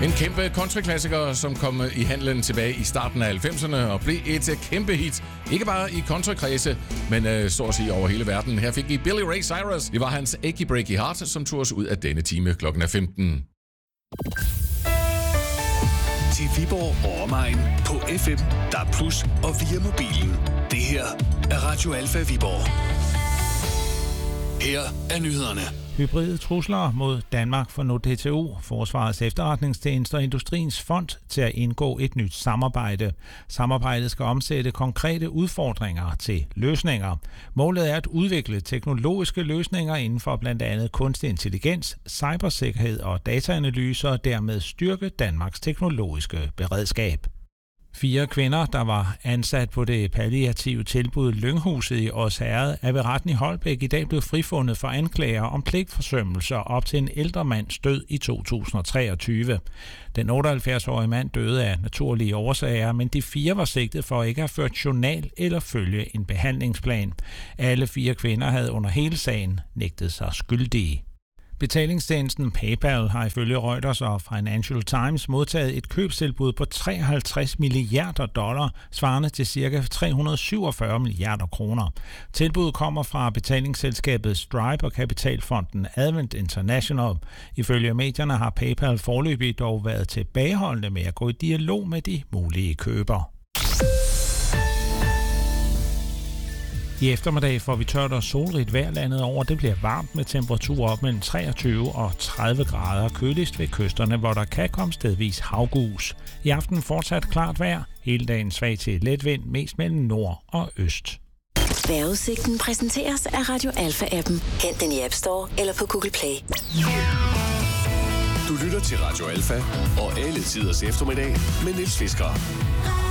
En kæmpe countryklassiker, som kom i handlen tilbage i starten af 90'erne og blev et kæmpe hit. Ikke bare i countrykredse, men så at sige over hele verden. Her fik vi Billy Ray Cyrus. Det var hans Achy Breaky Heart, som tog os ud af denne time klokken er 15. Til Viborg og omegn på FM, DAB+ og via mobilen. Det her er Radio Alfa Viborg. Her er nyhederne. Hybride trusler mod Danmark får nu DTU, Forsvarets Efterretningstjeneste og Industriens Fond til at indgå et nyt samarbejde. Samarbejdet skal omsætte konkrete udfordringer til løsninger. Målet er at udvikle teknologiske løsninger inden for blandt andet kunstig intelligens, cybersikkerhed og dataanalyser og dermed styrke Danmarks teknologiske beredskab. 4 kvinder, der var ansat på det palliative tilbud Lynghuset i Odsherred, er ved retten i Holbæk i dag blevet frifundet for anklager om pligtforsømmelser op til en ældre mands død i 2023. Den 78-årige mand døde af naturlige årsager, men de 4 var sigtet for ikke at have ført journal eller følge en behandlingsplan. Alle 4 kvinder havde under hele sagen nægtet sig skyldige. Betalingstjenesten PayPal har ifølge Reuters og Financial Times modtaget et købstilbud på $53 milliarder, svarende til ca. 347 milliarder kroner. Tilbuddet kommer fra betalingsselskabet Stripe og kapitalfonden Advent International. Ifølge medierne har PayPal foreløbig dog været tilbageholdende med at gå i dialog med de mulige købere. I eftermiddag får vi tørt og solrigt vejr landet over. Det bliver varmt med temperaturer op mellem 23 og 30 grader. Køligst ved kysterne, hvor der kan komme stedvis havgus. I aften fortsat klart vejr. Hele dagen svag til let vind, mest mellem nord og øst. Vejrudsigten præsenteres af Radio Alfa-appen. Hent den i App Store eller på Google Play. Du lytter til Radio Alfa og alle tiders eftermiddag med Niels Fisker.